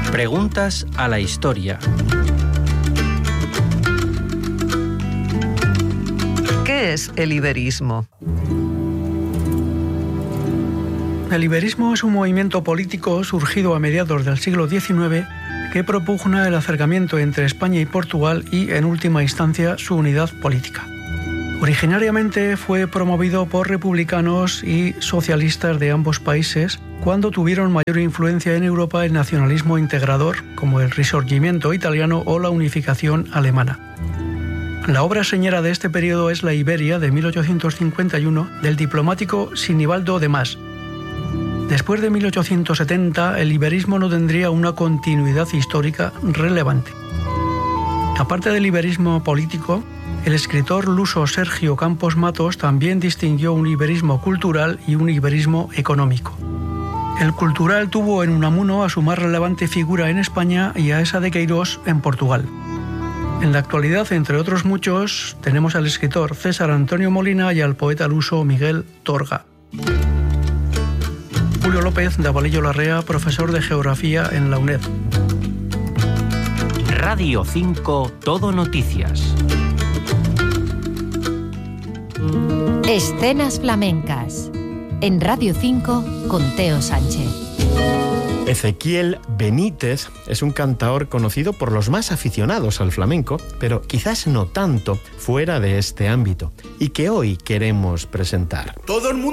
Preguntas a la historia. ¿Qué es el iberismo? El iberismo es un movimiento político surgido a mediados del siglo XIX que propugna el acercamiento entre España y Portugal y, en última instancia, su unidad política. Originariamente fue promovido por republicanos y socialistas de ambos países cuando tuvieron mayor influencia en Europa el nacionalismo integrador, como el Risorgimento italiano o la unificación alemana. La obra señera de este periodo es La Iberia, de 1851, del diplomático Sinibaldo de Mas. Después de 1870, el iberismo no tendría una continuidad histórica relevante. Aparte del iberismo político, el escritor luso Sergio Campos Matos también distinguió un iberismo cultural y un iberismo económico. El cultural tuvo en Unamuno a su más relevante figura en España y a esa de Queirós en Portugal. En la actualidad, entre otros muchos, tenemos al escritor César Antonio Molina y al poeta luso Miguel Torga. Julio López de Avalillo Larrea, profesor de Geografía en la UNED. Radio 5 Todo Noticias. Escenas flamencas. En Radio 5 con Teo Sánchez. Ezequiel Benítez es un cantaor conocido por los más aficionados al flamenco, pero quizás no tanto fuera de este ámbito, y que hoy queremos presentar. Todo el mundo